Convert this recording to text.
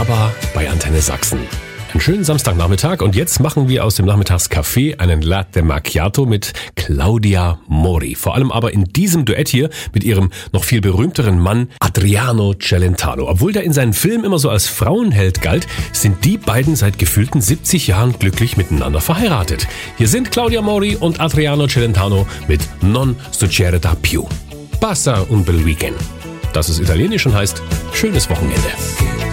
ABBA bei Antenne Sachsen. Einen schönen Samstagnachmittag und jetzt machen wir aus dem Nachmittagscafé einen Latte Macchiato mit Claudia Mori. Vor allem aber in diesem Duett hier mit ihrem noch viel berühmteren Mann Adriano Celentano. Obwohl der in seinen Filmen immer so als Frauenheld galt, sind die beiden seit gefühlten 70 Jahren glücklich miteinander verheiratet. Hier sind Claudia Mori und Adriano Celentano mit Non succede da più. Passa un bel weekend. Das ist italienisch und heißt schönes Wochenende.